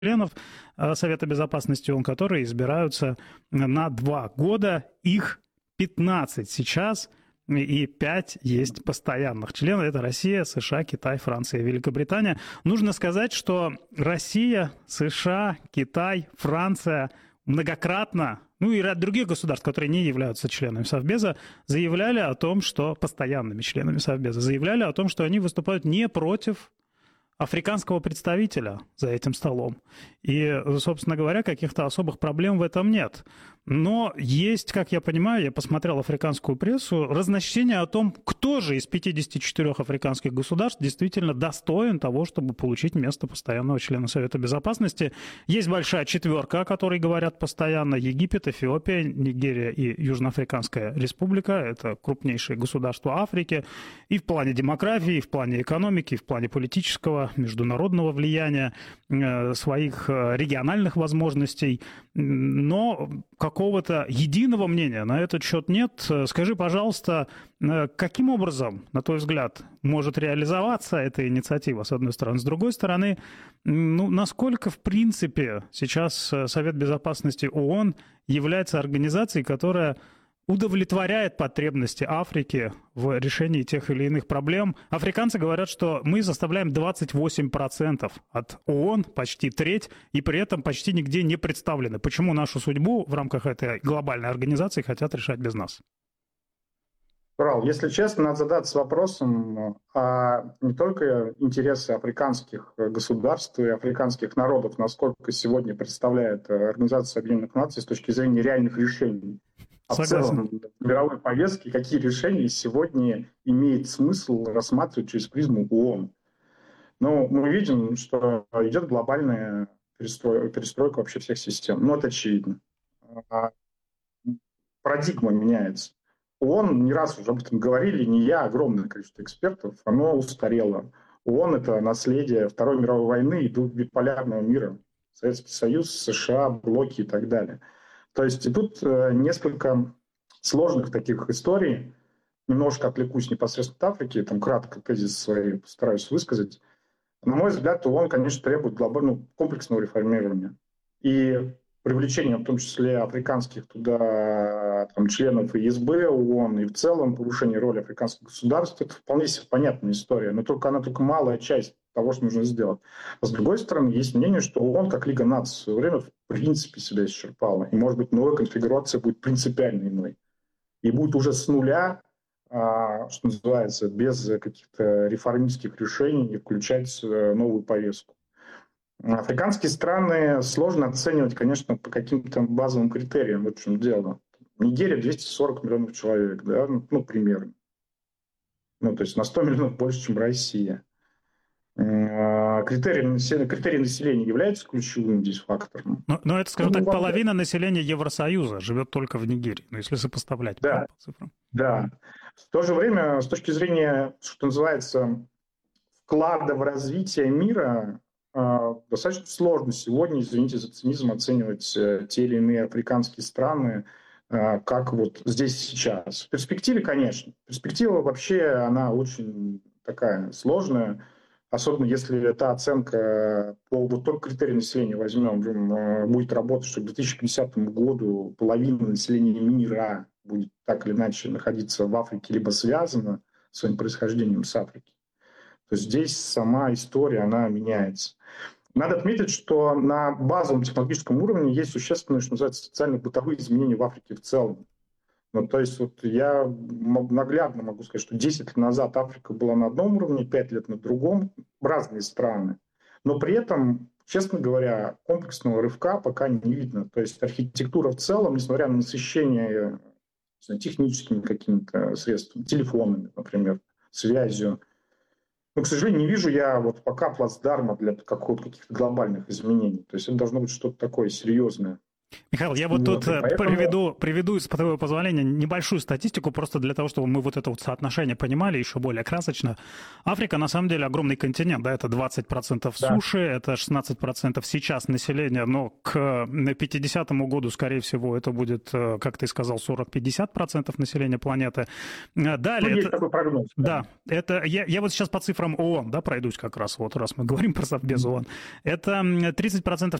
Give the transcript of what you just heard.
членов Совета Безопасности ООН, которые избираются на 2 года. Их 15 сейчас, и 5 есть постоянных членов. Это Россия, США, Китай, Франция, Великобритания. Нужно сказать, что Россия, США, Китай, Франция многократно, ну и ряд других государств, которые не являются членами Совбеза, заявляли о том, что постоянными членами Совбеза, заявляли о том, что они выступают не против африканского представителя за этим столом. И, собственно говоря, каких-то особых проблем в этом нет. Но есть, как я понимаю, я посмотрел африканскую прессу, разночтение о том, кто же из 54 африканских государств действительно достоин того, чтобы получить место постоянного члена Совета Безопасности. Есть большая четверка, о которой говорят постоянно: Египет, Эфиопия, Нигерия и Южноафриканская Республика. Это крупнейшие государства Африки и в плане демографии, и в плане экономики, и в плане политического, международного влияния, своих региональных возможностей. Но какого-то единого мнения на этот счет нет. Скажи, пожалуйста, каким образом, на твой взгляд, может реализоваться эта инициатива, с одной стороны? С другой стороны, насколько, в принципе, сейчас Совет Безопасности ООН является организацией, которая удовлетворяет потребности Африки в решении тех или иных проблем? Африканцы говорят, что мы составляем 28% от ООН, почти треть, и при этом почти нигде не представлены. Почему нашу судьбу в рамках этой глобальной организации хотят решать без нас? Рал, если честно, надо задаться вопросом, а не только интересы африканских государств и африканских народов, насколько сегодня представляет Организация Объединенных Наций с точки зрения реальных решений. А в целом в мировой повестке какие решения сегодня имеет смысл рассматривать через призму ООН? Но мы видим, что идет глобальная перестройка вообще всех систем. Это очевидно. Парадигма меняется. ООН, не раз уже об этом говорили, не я, а огромное количество экспертов, оно устарело. ООН – это наследие Второй мировой войны и двухполярного мира. Советский Союз, США, блоки и так далее. То есть и тут несколько сложных таких историй. Немножко отвлекусь непосредственно от Африки, там кратко тезис свои постараюсь высказать. На мой взгляд, ООН, конечно, требует глобального комплексного реформирования. И привлечение, в том числе африканских туда членов ИСБ, ООН, и в целом повышение роли африканских государств, это вполне себе понятная история, но она только малая часть того, что нужно сделать. А с другой стороны, есть мнение, что ООН, как Лига наций, в свое время в принципе себя исчерпала. И, может быть, новая конфигурация будет принципиально иной. И будет уже с нуля, что называется, без каких-то реформистских решений включать новую повестку. Африканские страны сложно оценивать, конечно, по каким-то базовым критериям. Вот в чем дело. Нигерия 240 миллионов человек, да, примерно. То есть на 100 миллионов больше, чем Россия. Критерий населения является ключевым здесь фактором. Но это, скажем так, половина населения Евросоюза живет только в Нигерии, если сопоставлять по цифрам. Да. В то же время, с точки зрения, что называется, вклада в развитие мира, достаточно сложно сегодня, извините за цинизм, оценивать те или иные африканские страны как вот здесь сейчас. В перспективе, конечно. Перспектива вообще, она очень такая сложная. Особенно если эта оценка по вот только критерию населения возьмем, будет работать, что к 2050 году половина населения мира будет так или иначе находиться в Африке, либо связана своим происхождением с Африки. То есть здесь сама история, она меняется. Надо отметить, что на базовом технологическом уровне есть существенные, что называется, социально-бытовые изменения в Африке в целом. То есть я наглядно могу сказать, что 10 лет назад Африка была на одном уровне, 5 лет на другом, разные страны. Но при этом, честно говоря, комплексного рывка пока не видно. То есть архитектура в целом, несмотря на насыщение техническими какими-то средствами, телефонами, например, связью, но, к сожалению, не вижу я пока плацдарма для каких-то глобальных изменений. То есть это должно быть что-то такое серьезное. Михаил, я вот тут поэтому... приведу, с твоего позволения, небольшую статистику, просто для того, чтобы мы вот это вот соотношение понимали еще более красочно. Африка, на самом деле, огромный континент, да, это 20% суши, это 16% сейчас населения, но к 50-му году, скорее всего, это будет, как ты сказал, 40-50% населения планеты. Далее... есть такой прогноз. Да, это я вот сейчас по цифрам ООН, да, пройдусь как раз, вот раз мы говорим про Совбез ООН. Это 30%